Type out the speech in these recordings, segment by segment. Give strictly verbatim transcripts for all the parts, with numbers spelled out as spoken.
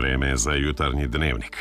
Vreme je za jutarnji dnevnik.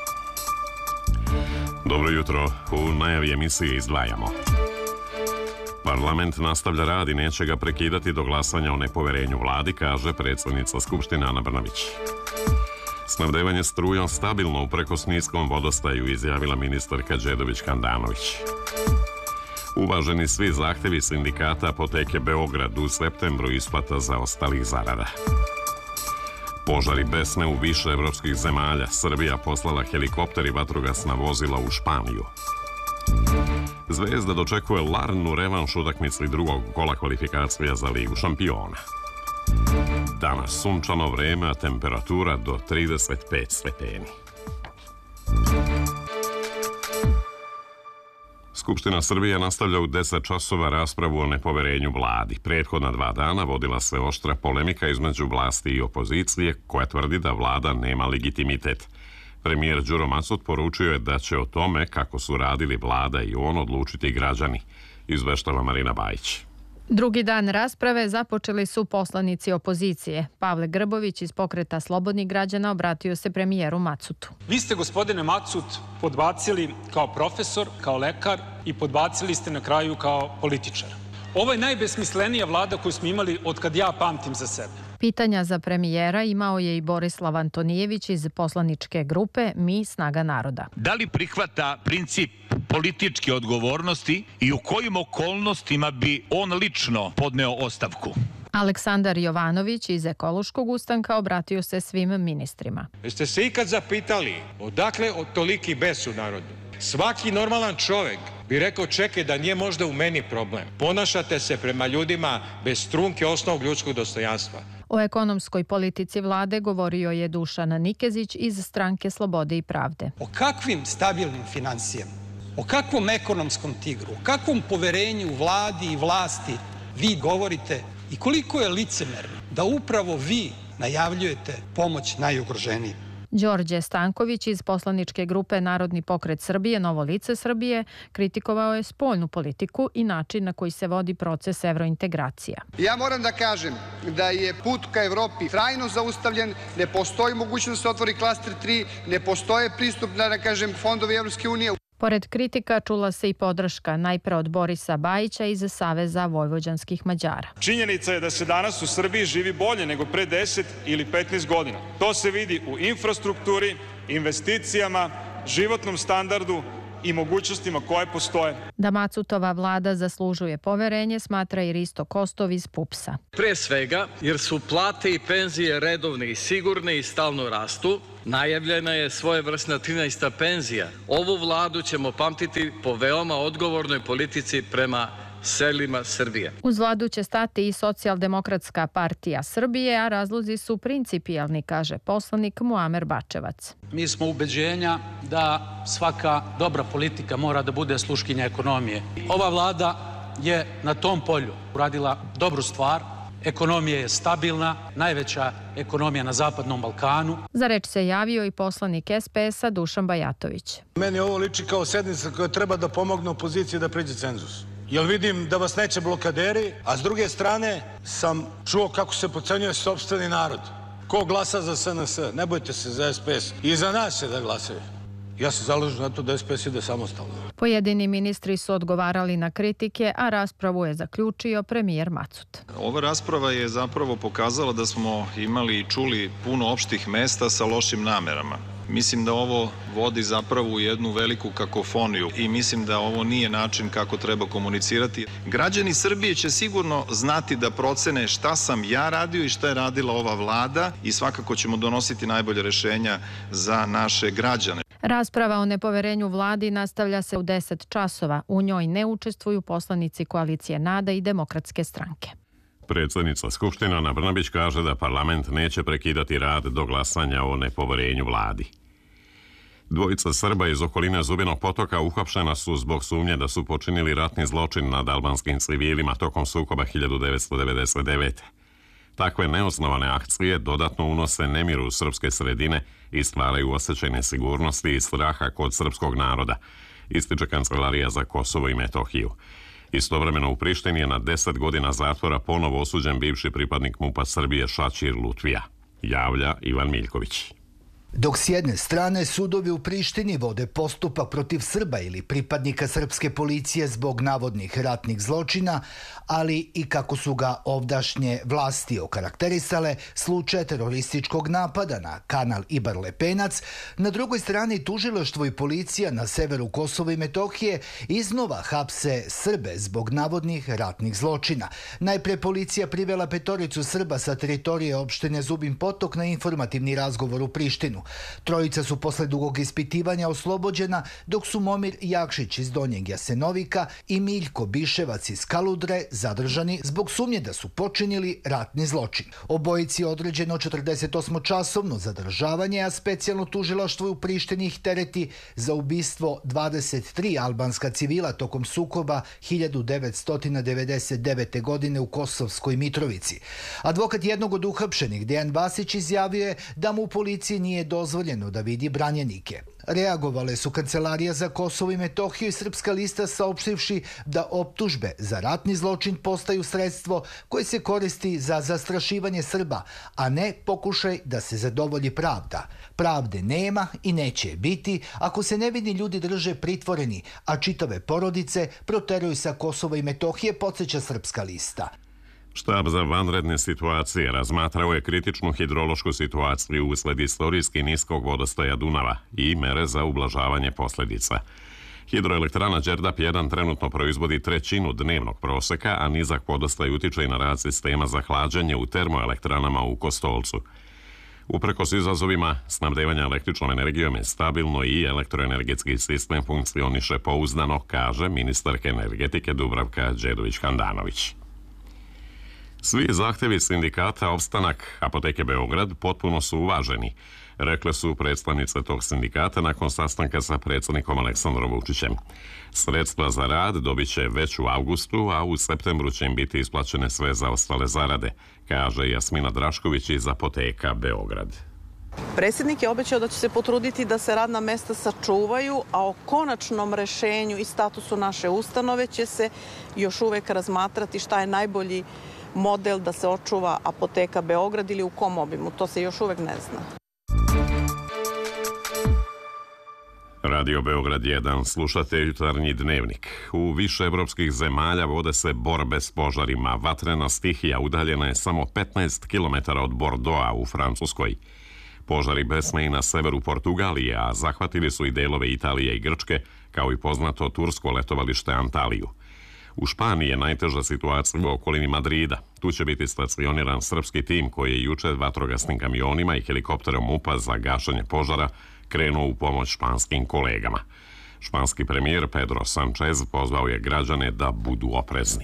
Dobro jutro, u najavi emisije izdvajamo. Parlament nastavlja rad i neće ga prekidati do glasanja o nepoverenju vladi, kaže predsjednica Skupštine Ana Brnabić. Snabdevanje strujom stabilno uprkos niskom vodostaju, izjavila ministarka Đedović-Handanović. Uvaženi svi zahtevi sindikata Apoteke Beograd, u septembru isplata zaostalih zarada. Požari besne u više evropskih zemalja. Srbija poslala helikopter i vatrogasna vozila u Španiju. Zvezda dočekuje larnu revanš utakmici drugog kola kvalifikacija za Ligu šampiona. Danas sunčano vreme, a temperatura do trideset pet stepeni. Skupština Srbije nastavlja u deset časova raspravu o nepoverenju vladi. Prethodna dva dana vodila se oštra polemika između vlasti i opozicije, koja tvrdi da vlada nema legitimitet. Premijer Đuro Macot poručio je da će o tome kako su radili vlada i on odlučiti građani, izveštava Marina Bajić. Drugi dan rasprave započeli su poslanici opozicije. Pavle Grbović iz Pokreta slobodnih građana obratio se premijeru Macutu. Vi ste, gospodine Macut, podbacili kao profesor, kao lekar i podbacili ste na kraju kao političar. Ovo je najbesmislenija vlada koju smo imali od kad ja pamtim za sebe. Pitanja za premijera imao je i Borislav Antonijević iz poslaničke grupe Mi, snaga naroda. Da li prihvata princip političke odgovornosti i u kojim okolnostima bi on lično podneo ostavku? Aleksandar Jovanović iz Ekološkog ustanka obratio se svim ministrima. Jeste se ikad zapitali odakle od toliki bes u narodu? Svaki normalan čovek bi rekao, čekaj, da nije možda u meni problem. Ponašate se prema ljudima bez trunke osnovnog ljudskog dostojanstva. O ekonomskoj politici vlade govorio je Dušan Nikezić iz Stranke Slobode i pravde. O kakvim stabilnim financijama, o kakvom ekonomskom tigru, o kakvom poverenju u vladi i vlasti vi govorite i koliko je licemerno da upravo vi najavljujete pomoć najugroženijim. Đorđe Stanković iz poslaničke grupe Narodni pokret Srbije, Novo lice Srbije, kritikovao je spoljnu politiku i način na koji se vodi proces evrointegracija. Ja moram da kažem da je put ka Evropi trajno zaustavljen, ne postoji mogućnost da se otvori klaster tri, ne postoje pristup na, da kažem, fondovi Evropske unije. Pored kritika čula se i podrška, najpre od Borisa Bajića iz Saveza vojvođanskih Mađara. Činjenica je da se danas u Srbiji živi bolje nego pre deset ili petnaest godina. To se vidi u infrastrukturi, investicijama, životnom standardu i mogućnostima koje postoje. Da Macutova vlada zaslužuje poverenje, smatra i Risto Kostov iz Pupsa. Pre svega, jer su plate i penzije redovne i sigurne i stalno rastu, najavljena je svojevrsna trinaesta penzija. Ovu vladu ćemo pamtiti po veoma odgovornoj politici prema selima Srbije. Uz vladu će stati i Socijaldemokratska partija Srbije, a razlozi su principijelni, kaže poslanik Muamer Bačevac. Mi smo ubeđenja da svaka dobra politika mora da bude sluškinja ekonomije. Ova vlada je na tom polju uradila dobru stvar. Ekonomija je stabilna, najveća ekonomija na Zapadnom Balkanu. Za reč se javio i poslanik es pe es a Dušan Bajatović. Meni ovo liči kao sednica koja treba da pomogne opoziciji da pređe cenzus. Jer vidim da vas neće blokaderi, a s druge strane sam čuo kako se podcenjuje sopstveni narod. Ko glasa za es en es, ne bojte se za es pe es. I za nas će da glasaju. Ja se zalažem na to da es pe es ide samostalno. Pojedini ministri su odgovarali na kritike, a raspravu je zaključio premijer Macut. Ova rasprava je zapravo pokazala da smo imali i čuli puno opštih mesta sa lošim namerama. Mislim da ovo vodi zapravo u jednu veliku kakofoniju i mislim da ovo nije način kako treba komunicirati. Građani Srbije će sigurno znati da procene šta sam ja radio i šta je radila ova vlada i svakako ćemo donositi najbolje rešenja za naše građane. Rasprava o nepoverenju vladi nastavlja se u deset časova. U njoj ne učestvuju poslanici koalicije NADA i Demokratske stranke. Predsjednica Skupštine Ana Brnabić kaže da parlament neće prekidati rad do glasanja o nepoverenju vladi. Dvojica Srba iz okoline Zubinog potoka uhapšena su zbog sumnje da su počinili ratni zločin nad albanskim civilima tokom sukoba hiljadu devetsto devedeset devete. Takve neosnovane akcije dodatno unose nemir u srpske sredine i stvaraju osjećaj nesigurnosti i straha kod srpskog naroda, ističe Kancelarija za Kosovo i Metohiju. Istovremeno u Prištini je na deset godina zatvora ponovo osuđen bivši pripadnik MUP-a Srbije Šačir Lutvija, javlja Ivan Miljković. Dok s jedne strane sudovi u Prištini vode postupak protiv Srba ili pripadnika srpske policije zbog navodnih ratnih zločina, ali i kako su ga ovdašnje vlasti okarakterisale slučaj terorističkog napada na kanal Ibar Lepenac, na drugoj strani tužilaštvo i policija na severu Kosova i Metohije iznova hapse Srbe zbog navodnih ratnih zločina. Najpre policija privela petoricu Srba sa teritorije opštine Zubin Potok na informativni razgovor u Prištinu. Trojica su posle dugog ispitivanja oslobođena, dok su Momir Jakšić iz Donjeg Jasenovika i Miljko Biševac iz Kaludre zadržani zbog sumnje da su počinili ratni zločin. Obojici je određeno četrdesetosmočasovno zadržavanje, a specijalno tužilaštvo u Prištini ih tereti za ubistvo dvadeset tri albanska civila tokom sukoba hiljadu devetsto devedeset devete. godine u Kosovskoj Mitrovici. Advokat jednog od uhapšenih, Dejan Vasić, izjavio je da mu u policiji nije dozvoljeno da vidi branjenike. Reagovale su Kancelarija za Kosovo i Metohiju i Srpska lista, saopštivši da optužbe za ratni zločin postaju sredstvo koje se koristi za zastrašivanje Srba, a ne pokušaj da se zadovolji pravda. Pravde nema i neće je biti ako se nevini ljudi drže pritvoreni, a čitave porodice proteruju sa Kosova i Metohije, podsjeća Srpska lista. Štab za vanredne situacije razmatrao je kritičnu hidrološku situaciju usled istorijski niskog vodostaja Dunava i mere za ublažavanje posljedica. Hidroelektrana Đerdap jedan trenutno proizvodi trećinu dnevnog proseka, a nizak vodostaj utiče i na rad sistema za hlađenje u termoelektranama u Kostolcu. Uprkos izazovima, snabdevanja električnom energijom je stabilno i elektroenergetski sistem funkcioniše pouzdano, kaže ministarka energetike Dubravka Đedović-Handanović. Svi zahtjevi sindikata opstanak Apoteke Beograd potpuno su uvaženi, rekle su predstavnice tog sindikata nakon sastanka sa predsjednikom Aleksandrom Vučićem. Sredstva za rad dobit će već u avgustu, a u septembru će im biti isplaćene sve zaostale zarade, kaže Jasmina Drašković iz Apoteka Beograd. Predsjednik je obećao da će se potruditi da se radna mesta sačuvaju, a o konačnom rešenju i statusu naše ustanove će se još uvek razmatrati šta je najbolji model da se očuva Apoteka Beograd ili u kom obimu. To se još uvek ne zna. Radio Beograd jedan, slušate jutarnji dnevnik. U više evropskih zemalja vode se borbe s požarima. Vatrena stihija udaljena je samo petnaest kilometara od Bordeauxa u Francuskoj. Požari besne i na severu Portugalije, a zahvatili su i delove Italije i Grčke, kao i poznato tursko letovalište Antaliju. U Španiji je najteža situacija u okolini Madrida. Tu će biti stacioniran srpski tim koji je juče vatrogasnim kamionima i helikopterom MUP-a za gašenje požara krenuo u pomoć španskim kolegama. Španski premijer Pedro Sanchez pozvao je građane da budu oprezni.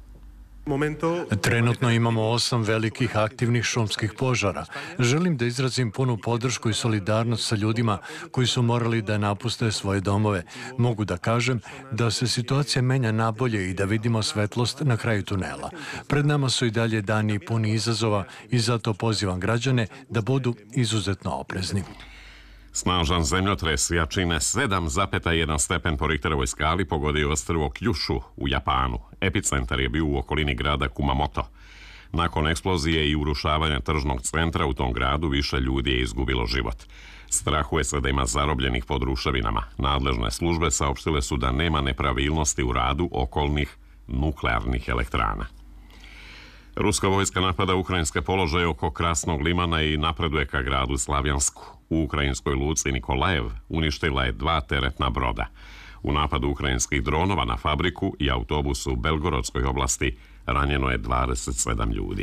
Trenutno imamo osam velikih aktivnih šumskih požara. Želim da izrazim punu podršku i solidarnost sa ljudima koji su morali da napuste svoje domove. Mogu da kažem da se situacija menja nabolje i da vidimo svetlost na kraju tunela. Pred nama su i dalje dani puni izazova i zato pozivam građane da budu izuzetno oprezni. Snažan zemljotres jačine sedam zarez jedan stepen po Richterovoj skali pogodio ostrvo Kyushu u Japanu. Epicentar je bio u okolini grada Kumamoto. Nakon eksplozije i urušavanja tržnog centra u tom gradu više ljudi je izgubilo život. Strahuje se da ima zarobljenih pod ruševinama. Nadležne službe saopštile su da nema nepravilnosti u radu okolnih nuklearnih elektrana. Ruska vojska napada ukrajinske položaje oko Krasnog limana i napreduje ka gradu Slavjansku. U ukrajinskoj luci Nikolajev uništila je dva teretna broda. U napadu ukrajinskih dronova na fabriku i autobus u Belgorodskoj oblasti ranjeno je dvadeset sedam ljudi.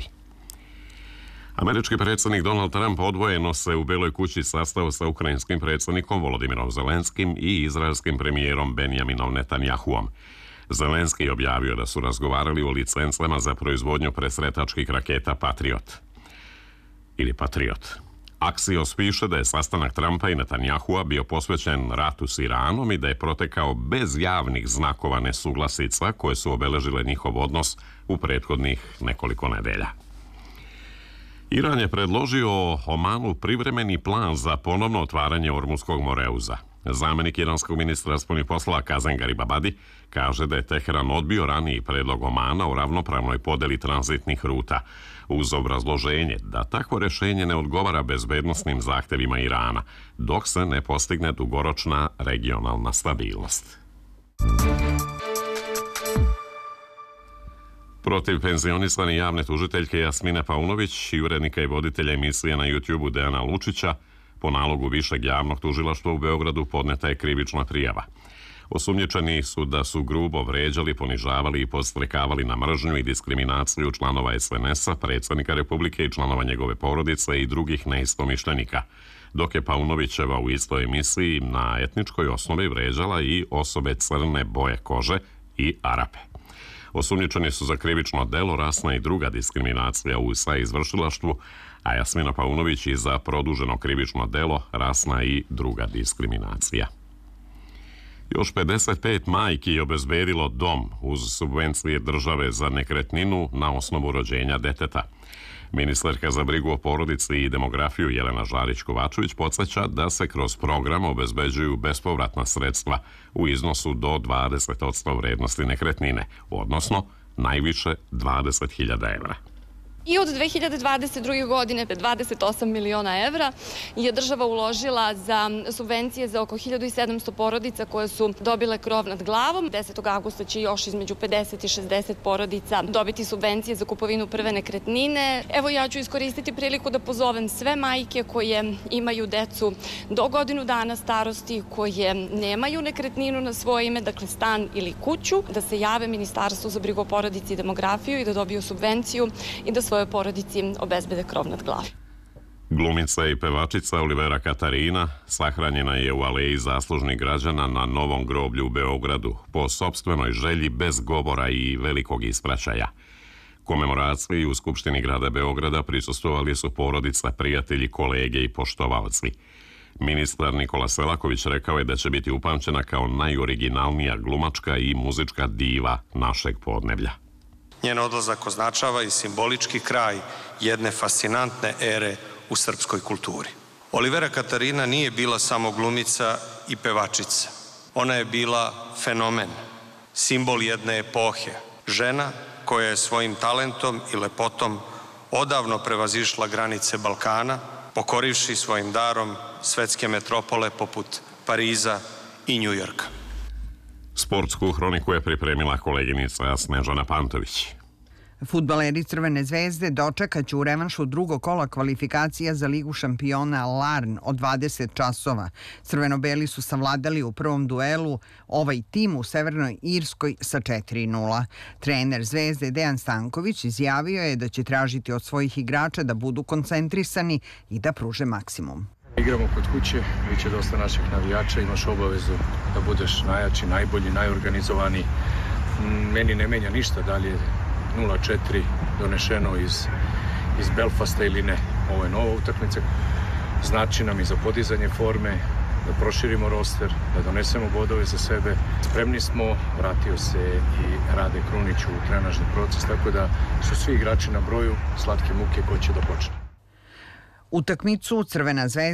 Američki predsjednik Donald Trump odvojeno se u Beloj kući sastao sa ukrajinskim predsjednikom Volodimirom Zelenskim i izraelskim premijerom Benjaminom Netanjahuom. Zelenski je objavio da su razgovarali o licencama za proizvodnju presretačkih raketa Patriot. Ili Patriot. Axios piše da je sastanak Trumpa i Netanjahua bio posvećen ratu s Iranom i da je protekao bez javnih znakova nesuglasica koje su obeležile njihov odnos u prethodnih nekoliko nedelja. Iran je predložio Omanu privremeni plan za ponovno otvaranje Ormuskog moreuza. Zamenik iranskog ministra spoljnih poslova Kazem Garibabadi kaže da je Teheran odbio raniji predlog Omana o ravnopravnoj podeli tranzitnih ruta. uz obrazloženje da takvo rešenje ne odgovara bezbednosnim zahtevima Irana, dok se ne postigne dugoročna regionalna stabilnost. Protiv penzionisane javne tužiteljke Jasmine Paunović i urednika i voditelja emisije na YouTube-u Dejana Lučića po nalogu Višeg javnog tužilaštva u Beogradu podneta je krivična prijava. Osumnjičeni su da su grubo vređali, ponižavali i podstrekavali na mržnju i diskriminaciju članova es en es-a, predsjednika Republike i članova njegove porodice i drugih neistomišljenika, dok je Paunovićeva u istoj emisiji na etničkoj osnovi vređala i osobe crne boje kože i Arape. Osumnjičeni su za krivično delo rasna i druga diskriminacija u saizvršilaštvu, a Jasmina Paunović i za produženo krivično delo rasna i druga diskriminacija. Još pedeset pet majki je obezbedilo dom uz subvencije države za nekretninu na osnovu rođenja deteta. Ministarka za brigu o porodici i demografiju Jelena Žarić-Kovačević podsjeća da se kroz program obezbeđuju bespovratna sredstva u iznosu do dvadeset posto vrednosti nekretnine, odnosno najviše dvadeset hiljada evra. I od dve hiljade dvadeset druge. godine dvadeset osam miliona evra je država uložila za subvencije za oko hiljadu sedamsto porodica koje su dobile krov nad glavom. desetog avgusta će još između pedeset i šezdeset porodica dobiti subvencije za kupovinu prve nekretnine. Evo, ja ću iskoristiti priliku da pozovem sve majke koje imaju decu do godinu dana starosti, koje nemaju nekretninu na svoje ime, dakle stan ili kuću, da se jave Ministarstvu za brigu o porodici i demografiju i da dobiju subvenciju i da svoje porodici obezbede krov nad glavom. Glumica i pevačica Olivera Katarina sahranjena je u aleji zaslužnih građana na Novom groblju u Beogradu po sopstvenoj želji bez govora i velikog ispraćaja. Komemoraciji u Skupštini grada Beograda prisustvovali su porodica, prijatelji, kolege i poštovaoci. Ministar Nikola Selaković rekao je da će biti upamćena kao najoriginalnija glumačka i muzička diva našeg podneblja. Njen odlazak označava i simbolički kraj jedne fascinantne ere u srpskoj kulturi. Olivera Katarina nije bila samo glumica i pevačica. Ona je bila fenomen, simbol jedne epohe. Žena koja je svojim talentom i lepotom odavno prevazišla granice Balkana, pokorivši svojim darom svetske metropole poput Pariza i Njujorka. Sportsku hroniku je pripremila koleginica Snežana Pantović. Fudbaleri Crvene zvezde dočekat će u revanšu drugog kola kvalifikacija za Ligu šampiona Larn od dvadeset časova. Crveno-beli su savladali u prvom duelu ovaj tim u Severnoj Irskoj sa četiri nula. Trener Zvezde Dejan Stanković izjavio je da će tražiti od svojih igrača da budu koncentrisani i da pruže maksimum. Igramo kod kuće, bit će dosta naših navijača, imaš obavezu da budeš najjači, najbolji, najorganizovaniji. Meni ne menja ništa dalje nula četiri donešeno iz, iz Belfasta ili ne. Ovo je nova utakmica, znači nam i za podizanje forme, da proširimo roster, da donesemo bodove za sebe. Spremni smo, vratio se i Rade Krunić u trenažni proces, tako da su svi igrači na broju, slatke muke ko će da počne. Utakmicu Crvena zvezda